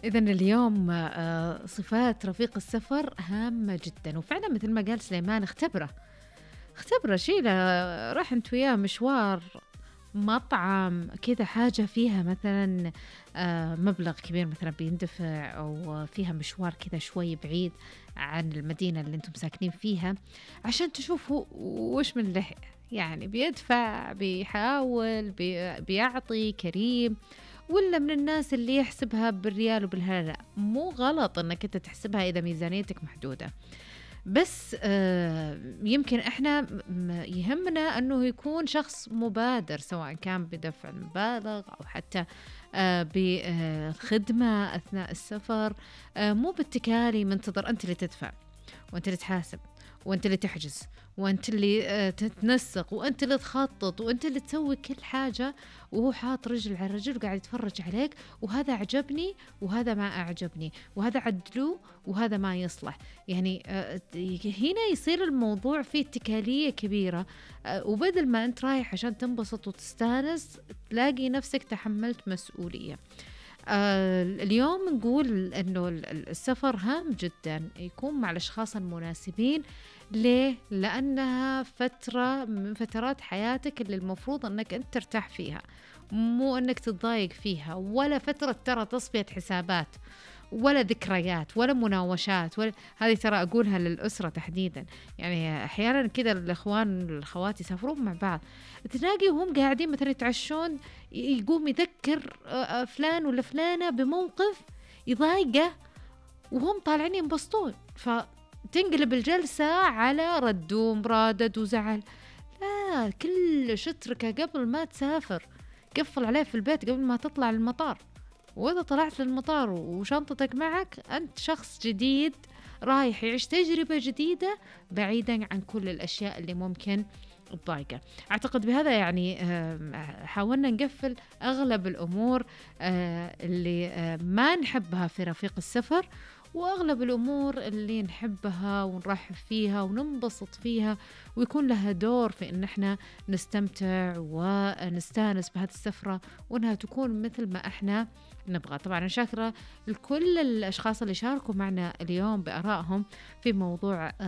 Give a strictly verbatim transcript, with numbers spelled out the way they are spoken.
إذن اليوم آآ صفات رفيق السفر هامة جدًا، وفعلًا مثل ما قال سليمان اختبره، اختبره شيله روح أنت وياه مشوار، مطعم، كذا حاجة فيها مثلًا آآ مبلغ كبير مثلًا بيندفع أو فيها مشوار كذا شوي بعيد عن المدينة اللي أنتم ساكنين فيها، عشان تشوفوا وش من لحق، يعني بيدفع، بيحاول، بي بيعطي، كريم. والّا من الناس اللي يحسبها بالريال وبالهللة، مو غلط إنك أنت تحسبها إذا ميزانيتك محدودة، بس آآ يمكن إحنا م م يهمنا إنه يكون شخص مبادر، سواء كان بدفع المبالغ أو حتى آآ بالخدمة أثناء السفر، آآ مو بالتكالي منتظر أنت اللي تدفع وأنت اللي تحاسب وأنت اللي تحجز وأنت اللي آه، تتنسق وأنت اللي تخطط وأنت اللي تسوي كل حاجة، وهو حاط رجل على رجل وقاعد يتفرج عليك، وهذا عجبني وهذا ما أعجبني وهذا عدلوه وهذا ما يصلح. يعني آه، هنا يصير الموضوع فيه اتكالية كبيرة، آه، وبدل ما أنت رايح عشان تنبسط وتستانس تلاقي نفسك تحملت مسؤولية. آه، اليوم نقول إنه ال- ال- السفر هام جدا يكون مع الأشخاص المناسبين. ليه؟ لأنها فترة من فترات حياتك اللي المفروض أنك أنت ترتاح فيها، مو أنك تتضايق فيها، ولا فترة ترى تصفية حسابات ولا ذكريات ولا مناوشات ولا هذه ترى أقولها للأسرة تحديدا. يعني أحيانا كذا الإخوان الأخوات يسافرون مع بعض، تلاقي وهم قاعدين مثلا يتعشون ي- يقوم يذكر آه، آه، فلان ولا فلانة بموقف يضايقه وهم طالعين ينبسطون، فتنقلب الجلسة على رد ومرادد وزعل. لا، كلش اتركه قبل ما تسافر، قفل عليه في البيت قبل ما تطلع للمطار. وإذا طلعت للمطار وشنطتك معك أنت شخص جديد رايح يعيش تجربة جديدة بعيدا عن كل الأشياء اللي ممكن تضايقه. أعتقد بهذا يعني آم، حاولنا نقفل أغلب الأمور آه، اللي آه، ما نحبها في رفيق السفر، وأغلب الأمور اللي نحبها ونرحب فيها وننبسط فيها ويكون لها دور في إن احنا نستمتع ونستانس بهذه السفرة، وإنها تكون مثل ما احنا نبغى. طبعا أنا شاكرة لكل الأشخاص اللي شاركوا معنا اليوم بآرائهم في موضوع